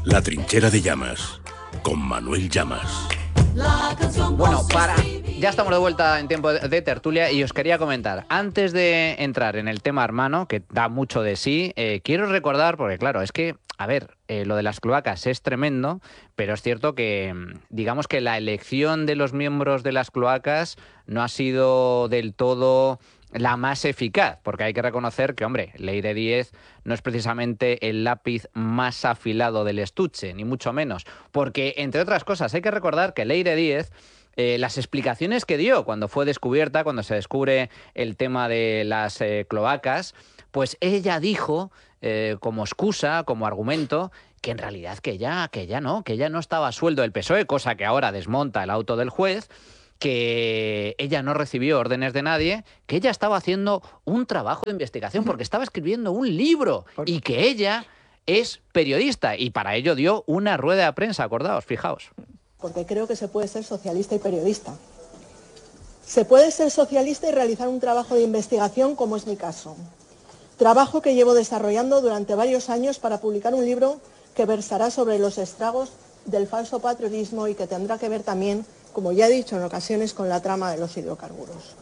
La trinchera de Llamas, con Manuel Llamas. Bueno, ya estamos de vuelta en tiempo de tertulia y os quería comentar, antes de entrar en el tema hermano, que da mucho de sí, quiero recordar, porque claro, es que, a ver, lo de las cloacas es tremendo, pero es cierto que, digamos que la elección de los miembros de las cloacas no ha sido del todo la más eficaz, porque hay que reconocer que, hombre, Leire Díez no es precisamente el lápiz más afilado del estuche, ni mucho menos, porque, entre otras cosas, hay que recordar que Leire Díez, las explicaciones que dio cuando fue descubierta, cuando se descubre el tema de las cloacas, pues ella dijo, como excusa, como argumento, que en realidad que ella no estaba a sueldo del PSOE, cosa que ahora desmonta el auto del juez, que ella no recibió órdenes de nadie, que ella estaba haciendo un trabajo de investigación porque estaba escribiendo un libro y que ella es periodista y para ello dio una rueda de prensa, acordaos, fijaos. Porque creo que se puede ser socialista y periodista. Se puede ser socialista y realizar un trabajo de investigación, como es mi caso. Trabajo que llevo desarrollando durante varios años para publicar un libro que versará sobre los estragos del falso patriotismo y que tendrá que ver también, como ya he dicho en ocasiones, con la trama de los hidrocarburos.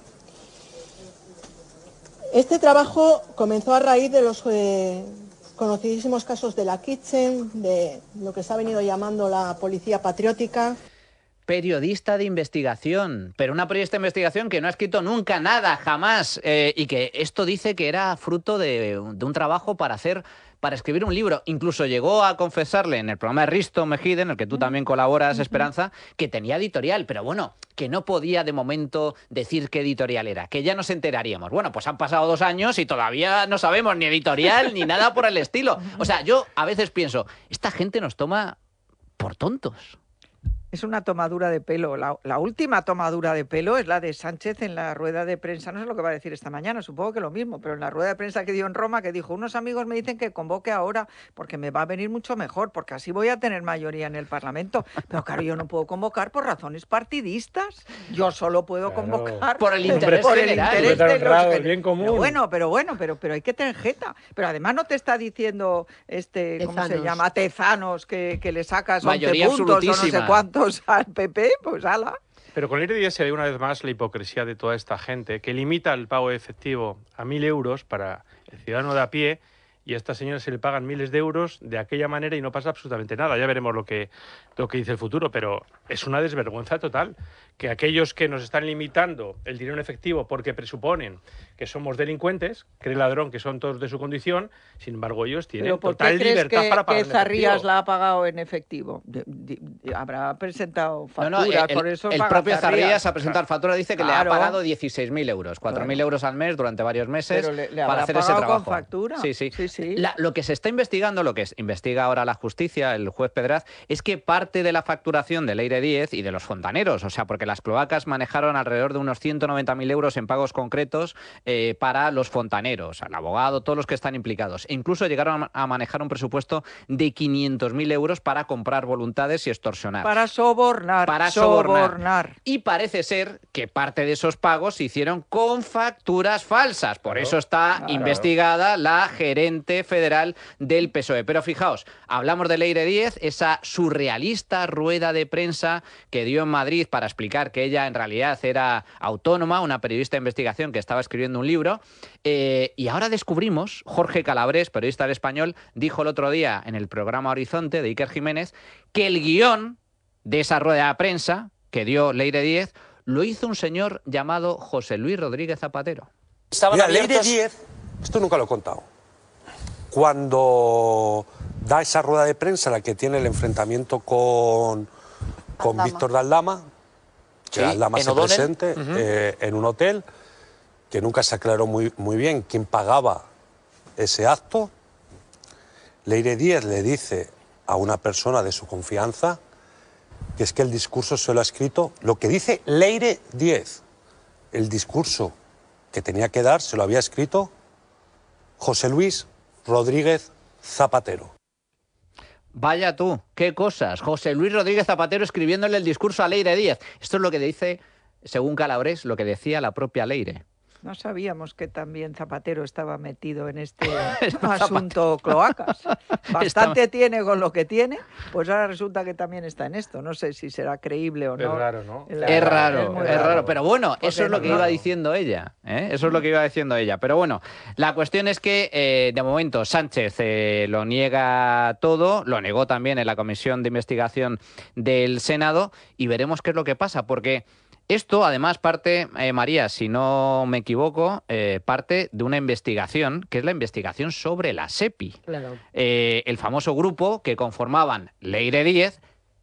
Este trabajo comenzó a raíz de los conocidísimos casos de la Kitchen, de lo que se ha venido llamando la policía patriótica. Periodista de investigación, pero una periodista de investigación que no ha escrito nunca nada, jamás, y que esto dice que era fruto de un trabajo para escribir un libro. Incluso llegó a confesarle en el programa de Risto Mejide, en el que tú también colaboras, Esperanza, que tenía editorial, pero bueno, que no podía de momento decir qué editorial era, que ya nos enteraríamos. Bueno, pues han pasado 2 años y todavía no sabemos ni editorial ni nada por el estilo. O sea, yo a veces pienso, esta gente nos toma por tontos. Es una tomadura de pelo. La última tomadura de pelo es la de Sánchez en la rueda de prensa. No sé lo que va a decir esta mañana, supongo que lo mismo, pero en la rueda de prensa que dio en Roma, que dijo, unos amigos me dicen que convoque ahora porque me va a venir mucho mejor, porque así voy a tener mayoría en el Parlamento. Pero claro, yo no puedo convocar por razones partidistas. Yo solo puedo convocar por el interés general. El interés de los el bien común. Pero hay que tener jeta. Pero además no te está diciendo ¿cómo se llama? Tezanos, que le sacas 11 mayoría puntos o no sé absolutísima. cuántos al PP, pues ala. Pero con Leire Díez se ve una vez más la hipocresía de toda esta gente que limita el pago efectivo a 1.000 euros para el ciudadano de a pie y a esta señora se le pagan miles de euros de aquella manera y no pasa absolutamente nada. Ya veremos lo que dice el futuro, pero es una desvergüenza total que aquellos que nos están limitando el dinero en efectivo porque presuponen que somos delincuentes, cree el ladrón que son todos de su condición, sin embargo ellos tienen total libertad para pagar en efectivo. Zarrías la ha pagado en efectivo? Habrá presentado facturas, por eso el propio Zarrías ha presentado factura, dice que le ha pagado 16.000 euros, 4.000 euros al mes durante varios meses para hacer ese trabajo. ¿Con factura? Sí. Lo que se está investigando, lo que investiga ahora la justicia, el juez Pedraz, es que parte de la facturación de Leire Díez y de los fontaneros, o sea, porque las cloacas manejaron alrededor de unos 190.000 euros en pagos concretos para los fontaneros, al abogado, todos los que están implicados. E incluso llegaron a manejar un presupuesto de 500.000 euros para comprar voluntades y extorsionar. Para sobornar. Y parece ser que parte de esos pagos se hicieron con facturas falsas. Por eso está investigada la gerente federal del PSOE. Pero fijaos, hablamos de Leire Díez, esa surrealista rueda de prensa que dio en Madrid para explicar que ella en realidad era autónoma, una periodista de investigación que estaba escribiendo un libro. Y ahora descubrimos, Jorge Calabres, periodista del Español, dijo el otro día en el programa Horizonte de Iker Jiménez que el guión de esa rueda de prensa que dio Leire Díez lo hizo un señor llamado José Luis Rodríguez Zapatero. Mira, Leire Díez, esto nunca lo he contado, cuando da esa rueda de prensa, la que tiene el enfrentamiento con Víctor de Aldama, que Aldama se presente en un hotel, que nunca se aclaró muy bien quién pagaba ese acto. Leire Díez le dice a una persona de su confianza que es que el discurso se lo ha escrito, lo que dice Leire Díez, el discurso que tenía que dar se lo había escrito José Luis Rodríguez Zapatero. Vaya tú, qué cosas. José Luis Rodríguez Zapatero escribiéndole el discurso a Leire Díez. Esto es lo que dice, según Calabres, lo que decía la propia Leire. No sabíamos que también Zapatero estaba metido en este asunto cloacas. Bastante tiene con lo que tiene, pues ahora resulta que también está en esto. No sé si será creíble o no. Es raro, ¿no? Es raro. Pero bueno, Porque eso es lo que iba diciendo ella. Eso es lo que iba diciendo ella. Pero bueno, la cuestión es que de momento Sánchez lo niega todo, lo negó también en la Comisión de Investigación del Senado y veremos qué es lo que pasa, porque esto, además, parte, María, si no me equivoco, parte de una investigación, que es la investigación sobre la SEPI. Claro. El famoso grupo que conformaban Leire Díez,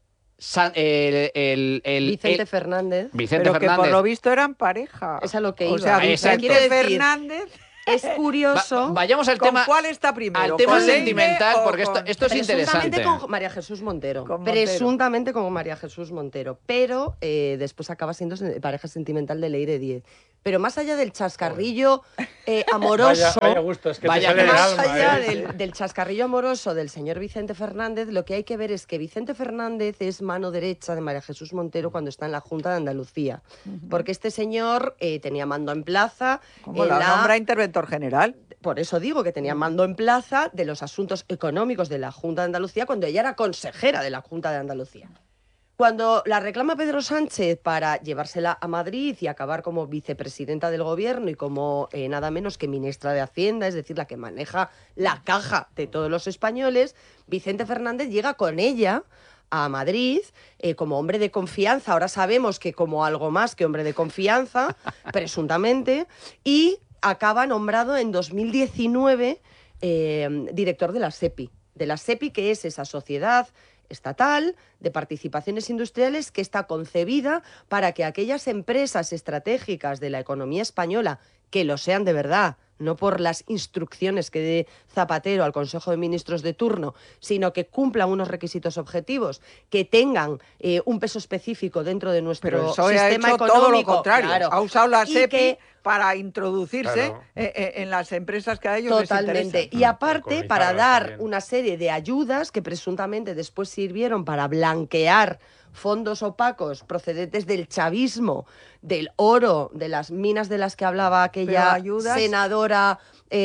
Vicente Fernández. Vicente Pero que por lo visto eran pareja. Es a lo que iba. O sea, Vicente Quiero decir, Fernández... Es curioso. Vayamos al ¿Con tema. cuál está primero? Al tema ¿Con Leire sentimental, o porque con- esto es interesante. Presuntamente con María Jesús Montero. Con Montero. Presuntamente con María Jesús Montero. Pero después acaba siendo pareja sentimental de Leire Díez. Pero más allá del chascarrillo amoroso. Vaya gusto, es que Vaya, te sale del Más alma, allá ¿eh? del chascarrillo amoroso del señor Vicente Fernández, lo que hay que ver es que Vicente Fernández es mano derecha de María Jesús Montero cuando está en la Junta de Andalucía. Porque este señor tenía mando en plaza. ¿Cómo la nombra interventor general? Por eso digo que tenía mando en plaza de los asuntos económicos de la Junta de Andalucía cuando ella era consejera de la Junta de Andalucía. Cuando la reclama Pedro Sánchez para llevársela a Madrid y acabar como vicepresidenta del gobierno y como nada menos que ministra de Hacienda, es decir, la que maneja la caja de todos los españoles, Vicente Fernández llega con ella a Madrid como hombre de confianza. Ahora sabemos que como algo más que hombre de confianza, presuntamente, y acaba nombrado en 2019 director de la SEPI. De la SEPI, que es esa sociedad estatal de participaciones industriales que está concebida para que aquellas empresas estratégicas de la economía española, que lo sean de verdad, no por las instrucciones que dé Zapatero al Consejo de Ministros de turno, sino que cumplan unos requisitos objetivos, que tengan un peso específico dentro de nuestro Pero el PSOE ha sistema hecho económico. todo lo contrario. Claro. Ha usado la Y SEPI que- para introducirse Claro. en las empresas que a ellos les Totalmente. interesan. Y aparte, para Colonizarlas dar también. una serie de ayudas que presuntamente después sirvieron para blanquear fondos opacos procedentes del chavismo, del oro, de las minas de las que hablaba aquella Pero ayudas- senadora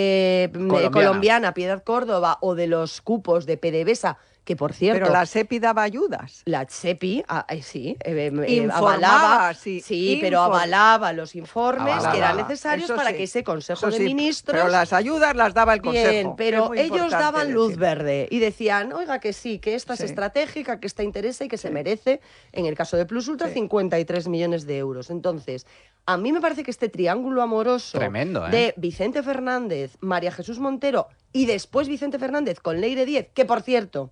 colombiana, Piedad Córdoba, o de los cupos de PDVSA, que por cierto... Pero la SEPI daba ayudas. La SEPI, sí, Informaba, avalaba, sí, pero avalaba los informes Avalaba. que eran necesarios Eso para sí. que ese Consejo Eso de sí, Ministros... Pero las ayudas las daba el Consejo. Bien, que pero es muy ellos importante daban luz decir. verde y decían, oiga, que sí, que esta Sí. es estratégica, que esta interesa y que se Sí. merece, en el caso de Plus Ultra, Sí. 53 millones de euros. Entonces, a mí me parece que este triángulo amoroso Tremendo, ¿eh? de Vicente Fernández, María Jesús Montero y después Vicente Fernández con Leire Díez, que por cierto,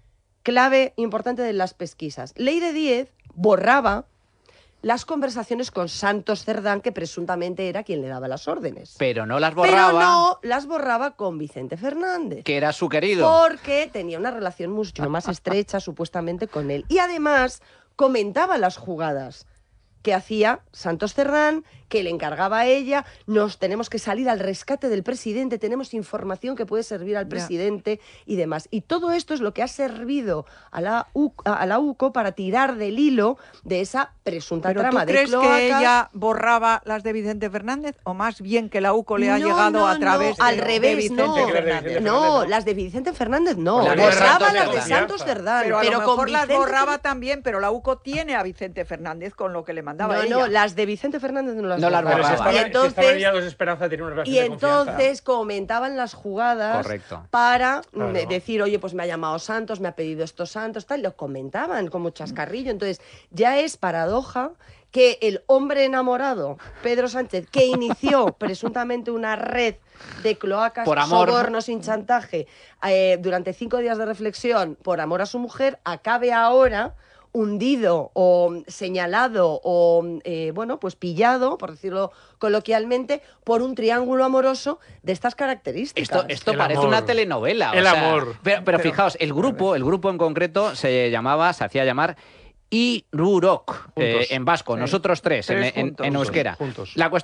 clave importante de las pesquisas, Leire Díez borraba las conversaciones con Santos Cerdán, que presuntamente era quien le daba las órdenes. Pero no las borraba, Pero no las borraba con Vicente Fernández. que era su querido. Porque tenía una relación mucho más estrecha, supuestamente, con él. Y además comentaba las jugadas que hacía Santos Cerdán, que le encargaba a ella, nos tenemos que salir al rescate del presidente, tenemos información que puede servir al Ya. presidente y demás. Y todo esto es lo que ha servido a la UCO para tirar del hilo de esa presunta ¿Pero trama tú de crees cloacas. que ella borraba las de Vicente Fernández o más bien que la UCO le ha No, llegado no, a través no, al de revés, Vicente no. Fernández? No, las de Vicente Fernández no. Las de Borraba Santos las de Cerdán. Santos Cerdán. Pero a lo con mejor las Vicente borraba Fernández- también, pero la UCO tiene a Vicente Fernández con lo que le mandaba No, ella. no, las de Vicente Fernández no las No las borraba. Pero si borraba. estaban, Y entonces, si estaban liados Esperanza tenía una relación y de confianza. entonces comentaban las jugadas Correcto. para Claro. decir, oye, pues me ha llamado Santos, me ha pedido estos Santos, tal, y lo comentaban como chascarrillo. Entonces, ya es paradoja que el hombre enamorado, Pedro Sánchez, que inició presuntamente una red de cloacas, Por amor. sobornos sin chantaje, durante 5 días de reflexión por amor a su mujer, acabe ahora hundido o señalado o, bueno, pues pillado, por decirlo coloquialmente, por un triángulo amoroso de estas características. Esto El parece amor. una telenovela. El amor. Pero fijaos, el grupo en concreto se hacía llamar Irurok, Juntos. en vasco, Sí. nosotros tres, Tres en juntos. euskera. Juntos. La cuestión,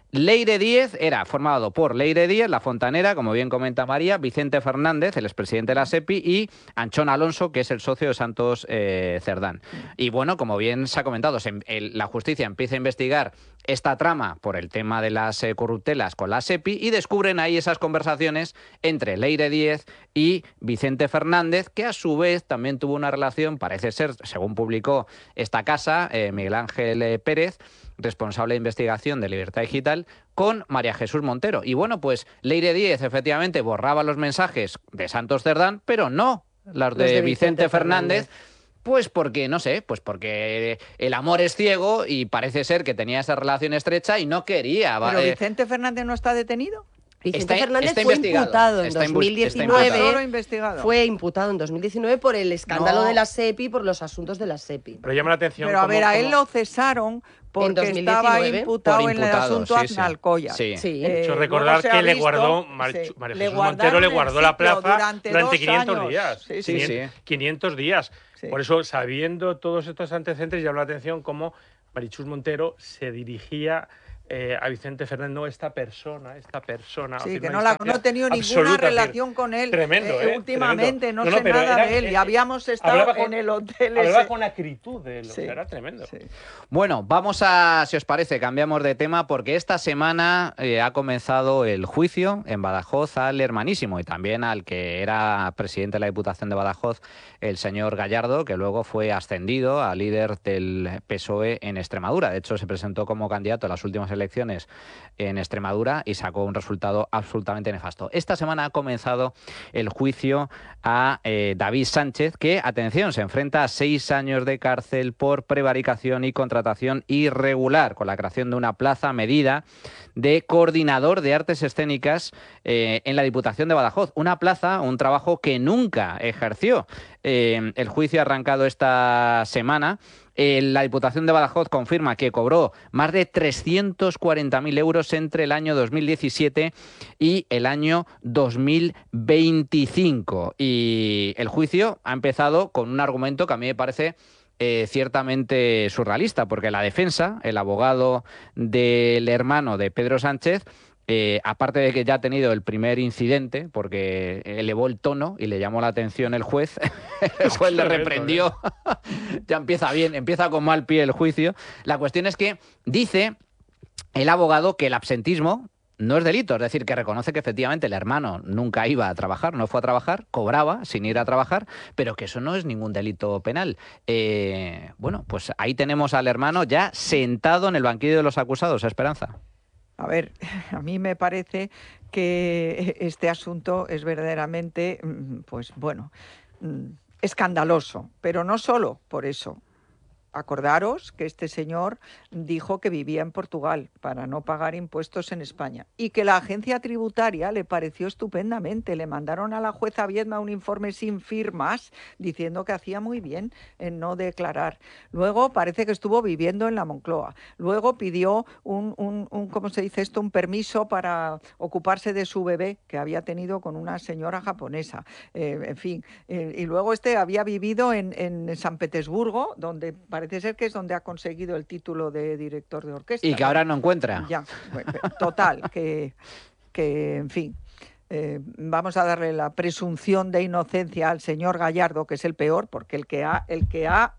Leire Díez era formado por Leire Díez, la fontanera, como bien comenta María, Vicente Fernández, el expresidente de la SEPI, y Anchón Alonso, que es el socio de Santos Cerdán. Y bueno, como bien se ha comentado, la justicia empieza a investigar esta trama por el tema de las corruptelas con la SEPI y descubren ahí esas conversaciones entre Leire Díez y Vicente Fernández, que a su vez también tuvo una relación, parece ser, según publicó esta casa, Miguel Ángel Pérez, responsable de investigación de Libertad Digital, con María Jesús Montero. Y bueno, pues Leire Díez efectivamente borraba los mensajes de Santos Cerdán, pero no los de Vicente Fernández. Pues porque, no sé, pues porque el amor es ciego y parece ser que tenía esa relación estrecha y no quería. ¿Pero Vicente Fernández no está detenido? Vicente Fernández fue imputado en 2019. Fue imputado en 2019 por el escándalo de la SEPI, por los asuntos de la SEPI. Pero llama la atención. Pero a ver, a él lo cesaron porque estaba imputado en el asunto Aznalcóllar. Sí. Hecho recordar que le guardó, María Jesús Montero le guardó la plaza durante 500 días. 500 días. Sí. Por eso, sabiendo todos estos antecedentes, llama la atención cómo María Jesús Montero se dirigía a Vicente Fernández, no esta persona. Sí, que no ha tenido ninguna relación con él. Tremendo, últimamente, no sé nada de él. Y habíamos estado en el hotel hablaba con acritud de él, sí, era tremendo. Sí. Bueno, vamos a, si os parece, cambiamos de tema, porque esta semana ha comenzado el juicio en Badajoz al hermanísimo y también al que era presidente de la Diputación de Badajoz, el señor Gallardo, que luego fue ascendido a líder del PSOE en Extremadura. De hecho, se presentó como candidato a las últimas elecciones en Extremadura y sacó un resultado absolutamente nefasto. Esta semana ha comenzado el juicio a David Sánchez, que, atención, se enfrenta a 6 años de cárcel por prevaricación y contratación irregular, con la creación de una plaza medida de coordinador de artes escénicas en la Diputación de Badajoz. Una plaza, un trabajo que nunca ejerció. El juicio ha arrancado esta semana. La Diputación de Badajoz confirma que cobró más de 340.000 euros entre el año 2017 y el año 2025. Y el juicio ha empezado con un argumento que a mí me parece ciertamente surrealista, porque la defensa, el abogado del hermano de Pedro Sánchez, aparte de que ya ha tenido el primer incidente, porque elevó el tono y le llamó la atención el juez, el juez le reprendió, ya empieza bien, empieza con mal pie el juicio. La cuestión es que dice el abogado que el absentismo no es delito, es decir, que reconoce que efectivamente el hermano nunca iba a trabajar, no fue a trabajar, cobraba sin ir a trabajar, pero que eso no es ningún delito penal. Bueno, pues ahí tenemos al hermano ya sentado en el banquillo de los acusados, Esperanza. A ver, a mí me parece que este asunto es verdaderamente, pues bueno, escandaloso, pero no solo por eso. Acordaros que este señor dijo que vivía en Portugal para no pagar impuestos en España y que la agencia tributaria le pareció estupendamente. Le mandaron a la jueza Viedma un informe sin firmas diciendo que hacía muy bien en no declarar. Luego parece que estuvo viviendo en la Moncloa. Luego pidió ¿cómo se dice esto? Un permiso para ocuparse de su bebé que había tenido con una señora japonesa. En fin, y luego había vivido en San Petersburgo, donde parece ser que es donde ha conseguido el título de director de orquesta. Y que ahora no encuentra. Ya, total, que en fin, vamos a darle la presunción de inocencia al señor Gallardo, que es el peor, porque el que ha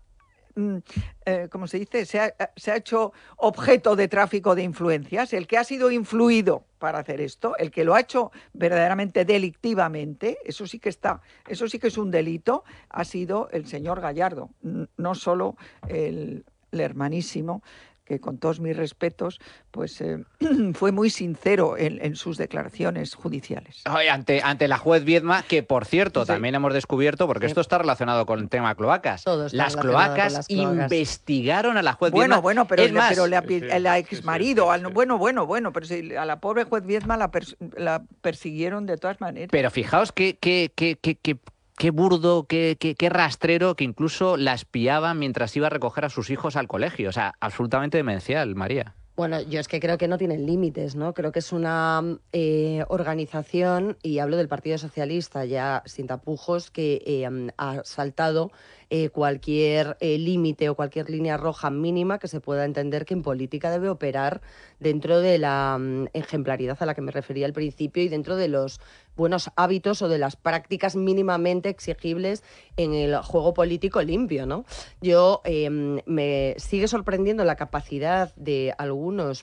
¿cómo se dice? Se ha hecho objeto de tráfico de influencias, el que ha sido influido para hacer esto, el que lo ha hecho verdaderamente delictivamente, eso sí que es un delito, ha sido el señor Gallardo, no solo el hermanísimo, que con todos mis respetos, pues fue muy sincero en sus declaraciones judiciales. Ante la juez Viedma, que por cierto, también hemos descubierto, porque esto está relacionado con el tema cloacas. Las cloacas investigaron a la juez Viedma. Bueno, pero el exmarido, pero si a la pobre juez Viedma la persiguieron de todas maneras. Pero fijaos qué burdo, qué rastrero, que incluso la espiaba mientras iba a recoger a sus hijos al colegio. O sea, absolutamente demencial, María. Bueno, yo es que creo que no tienen límites, ¿no? Creo que es una organización, y hablo del Partido Socialista ya sin tapujos, que ha saltado cualquier límite o cualquier línea roja mínima que se pueda entender que en política debe operar dentro de la ejemplaridad a la que me refería al principio y dentro de los buenos hábitos o de las prácticas mínimamente exigibles en el juego político limpio, ¿no? Yo me sigue sorprendiendo la capacidad de algunos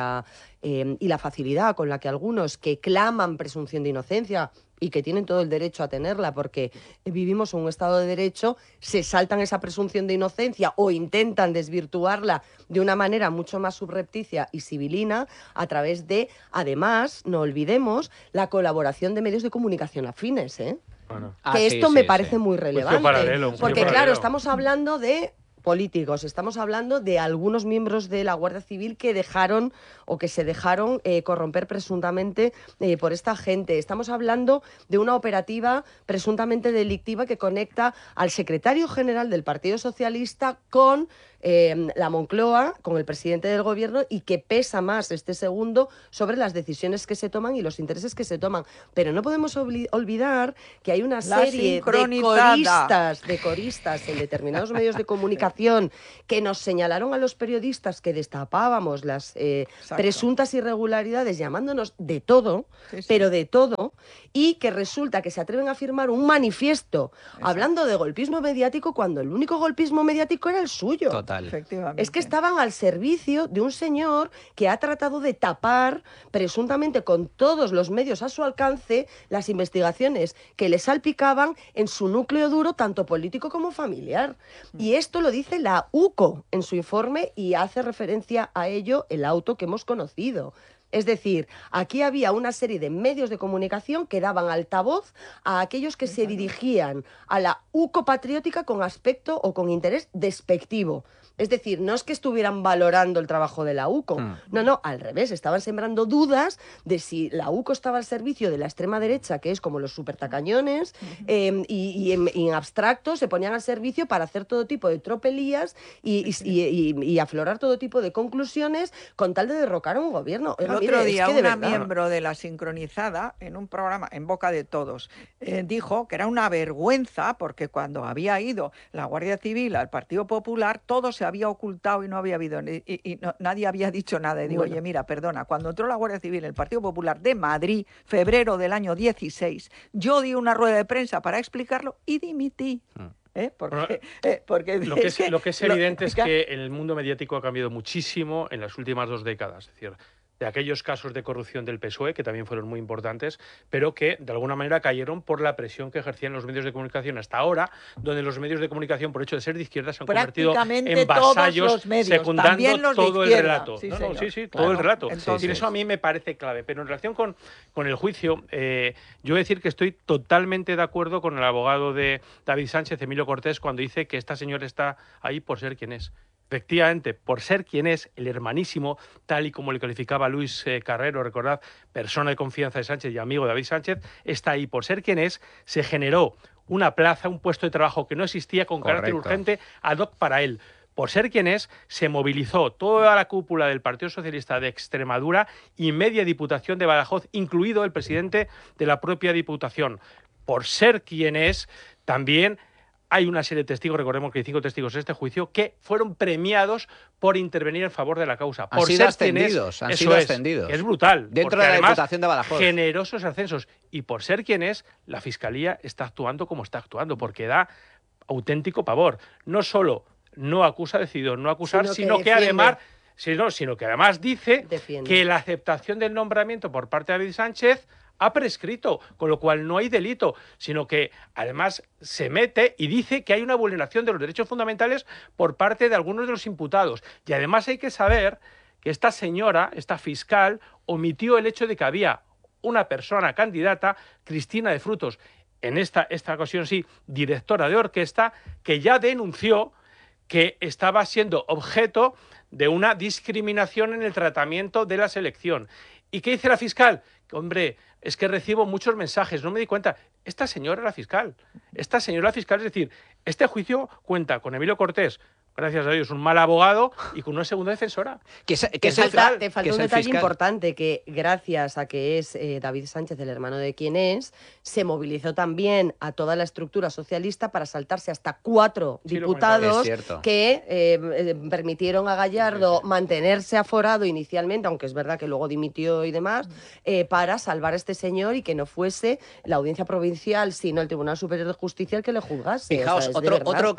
y la facilidad con la que algunos que claman presunción de inocencia y que tienen todo el derecho a tenerla porque vivimos en un Estado de Derecho, se saltan esa presunción de inocencia o intentan desvirtuarla de una manera mucho más subrepticia y civilina a través de, además, no olvidemos, la colaboración de medios de comunicación afines, ¿eh? Bueno. Que esto me parece muy relevante. Porque, claro, estamos hablando de políticos, estamos hablando de algunos miembros de la Guardia Civil que dejaron o que se dejaron corromper presuntamente por esta gente. Estamos hablando de una operativa presuntamente delictiva que conecta al secretario general del Partido Socialista con la Moncloa, con el presidente del gobierno, y que pesa más este segundo sobre las decisiones que se toman y los intereses que se toman. Pero no podemos olvidar que hay una serie de coristas en determinados medios de comunicación que nos señalaron a los periodistas que destapábamos las presuntas irregularidades llamándonos de todo, pero de todo, y que resulta que se atreven a firmar un manifiesto hablando de golpismo mediático cuando el único golpismo mediático era el suyo. Total. Es que estaban al servicio de un señor que ha tratado de tapar presuntamente con todos los medios a su alcance las investigaciones que le salpicaban en su núcleo duro, tanto político como familiar. Y esto lo dice la UCO en su informe y hace referencia a ello el auto que hemos conocido. Es decir, aquí había una serie de medios de comunicación que daban altavoz a aquellos que se dirigían a la UCO patriótica con aspecto o con interés despectivo. Es decir, no es que estuvieran valorando el trabajo de la UCO, no, al revés, estaban sembrando dudas de si la UCO estaba al servicio de la extrema derecha, que es como los supertacañones, y en abstracto se ponían al servicio para hacer todo tipo de tropelías y aflorar todo tipo de conclusiones con tal de derrocar a un gobierno. El otro día una miembro de la Sincronizada, en un programa en boca de todos, dijo que era una vergüenza porque cuando había ido la Guardia Civil al Partido Popular, todo se había ocultado y no había habido, nadie había dicho nada. Y digo, oye, mira, perdona, cuando entró la Guardia Civil en el Partido Popular de Madrid, febrero del año 16, yo di una rueda de prensa para explicarlo y dimití. Porque lo que es evidente es que el mundo mediático ha cambiado muchísimo en las últimas 2 décadas. Es decir, de aquellos casos de corrupción del PSOE, que también fueron muy importantes, pero que de alguna manera cayeron por la presión que ejercían los medios de comunicación hasta ahora, donde los medios de comunicación, por hecho de ser de izquierda, se han convertido en vasallos secundando todo el relato. Sí, todo el relato. Entonces, eso a mí me parece clave. Pero en relación con el juicio, yo voy a decir que estoy totalmente de acuerdo con el abogado de David Sánchez, Emilio Cortés, cuando dice que esta señora está ahí por ser quien es. Efectivamente, por ser quien es, el hermanísimo, tal y como le calificaba Luis Carrero, recordad, persona de confianza de Sánchez y amigo de David Sánchez, está ahí por ser quien es, se generó una plaza, un puesto de trabajo que no existía con carácter urgente ad hoc para él. Por ser quien es, se movilizó toda la cúpula del Partido Socialista de Extremadura y media Diputación de Badajoz, incluido el presidente de la propia Diputación. Por ser quien es, también hay una serie de testigos, recordemos que hay 5 testigos en este juicio, que fueron premiados por intervenir en favor de la causa. Han sido ascendidos. Es brutal. Dentro de la Diputación de Badajoz. Generosos ascensos. Y por ser quien es, la Fiscalía está actuando como está actuando, porque da auténtico pavor. No solo no acusa, decidido no acusar, sino que además dice que la aceptación del nombramiento por parte de David Sánchez ha prescrito, con lo cual no hay delito, sino que además se mete y dice que hay una vulneración de los derechos fundamentales por parte de algunos de los imputados. Y además hay que saber que esta señora, esta fiscal, omitió el hecho de que había una persona candidata, Cristina de Frutos, en esta ocasión sí, directora de orquesta, que ya denunció que estaba siendo objeto de una discriminación en el tratamiento de la selección. ¿Y qué dice la fiscal? Hombre, es que recibo muchos mensajes, no me di cuenta. Esta señora es la fiscal. Es decir, este juicio cuenta con Emilio Cortés, gracias a Dios, un mal abogado y con una segunda defensora. Te falta un detalle importante, que gracias a que es David Sánchez, el hermano de quien es, se movilizó también a toda la estructura socialista para saltarse hasta 4 diputados que permitieron a Gallardo mantenerse aforado inicialmente, aunque es verdad que luego dimitió y demás, para salvar a este señor y que no fuese la Audiencia Provincial, sino el Tribunal Superior de Justicia el que le juzgase. Fijaos, otro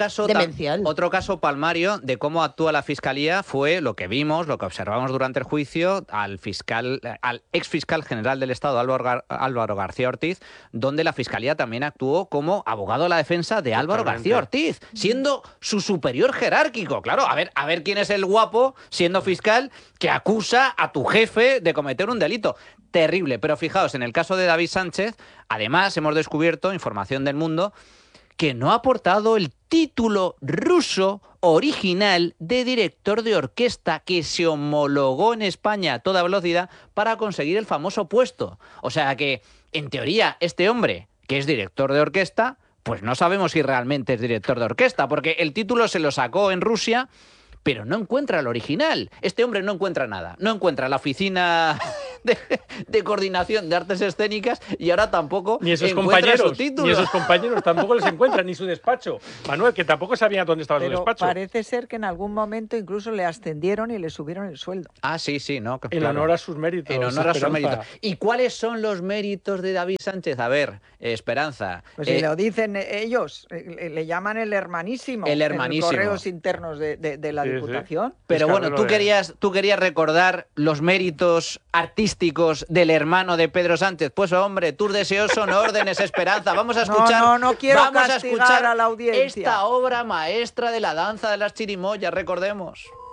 caso palmario de cómo actúa la Fiscalía fue lo que vimos, lo que observamos durante el juicio al exfiscal general del Estado, Álvaro García Ortiz, donde la Fiscalía también actuó como abogado de la defensa de Álvaro García Ortiz, siendo su superior jerárquico. Claro, a ver quién es el guapo, siendo fiscal, que acusa a tu jefe de cometer un delito. Terrible. Pero fijaos, en el caso de David Sánchez, además hemos descubierto, información del Mundo, que no ha aportado el título ruso original de director de orquesta que se homologó en España a toda velocidad para conseguir el famoso puesto. O sea que, en teoría, este hombre, que es director de orquesta, pues no sabemos si realmente es director de orquesta, porque el título se lo sacó en Rusia, pero no encuentra el original. Este hombre no encuentra nada. No encuentra la oficina de coordinación de artes escénicas y ahora tampoco ni esos encuentra compañeros, su título. Ni esos compañeros tampoco les encuentran, ni su despacho. Manuel, que tampoco sabía dónde estaba su despacho. Parece ser que en algún momento incluso le ascendieron y le subieron el sueldo. Ah, sí, no. En honor a sus méritos. En honor a sus méritos. ¿Y cuáles son los méritos de David Sánchez? A ver, Esperanza. Pues si lo dicen ellos, le llaman el hermanísimo. El hermanísimo. En los correos internos de la Diputación. Sí. Pero bueno, tú querías recordar los méritos artísticos del hermano de Pedro Sánchez. Pues hombre, tus deseos son órdenes, Esperanza. Vamos a escuchar. No quiero castigar a la audiencia. Esta obra maestra de la danza de las chirimoyas, recordemos.